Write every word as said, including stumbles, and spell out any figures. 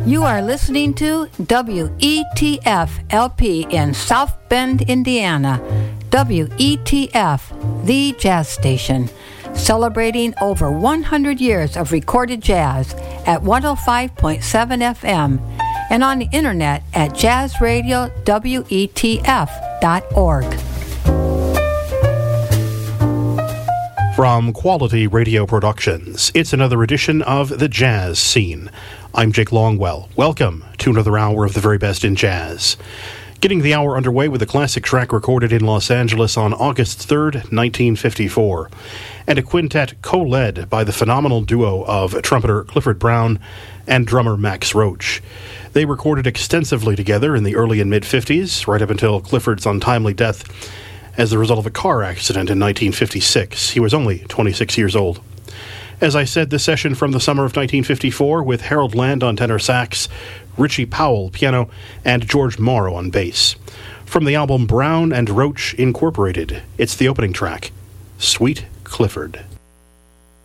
You are listening to W E T F L P in South Bend, Indiana. W E T F, the jazz station, celebrating over one hundred years of recorded jazz at one oh five point seven F M and on the internet at jazz radio w e t f dot org. From Quality Radio Productions, it's another edition of The Jazz Scene. I'm Jake Longwell. Welcome to another hour of the very best in jazz. Getting the hour underway with a classic track recorded in Los Angeles on August third, nineteen fifty-four, and a quintet co-led by the phenomenal duo of trumpeter Clifford Brown and drummer Max Roach. They recorded extensively together in the early and mid-fifties, right up until Clifford's untimely death as the result of a car accident in nineteen fifty-six. He was only twenty-six years old. As I said, this session from the summer of nineteen fifty-four with Harold Land on tenor sax, Richie Powell piano, and George Morrow on bass. From the album Brown and Roach Incorporated, it's the opening track, Sweet Clifford.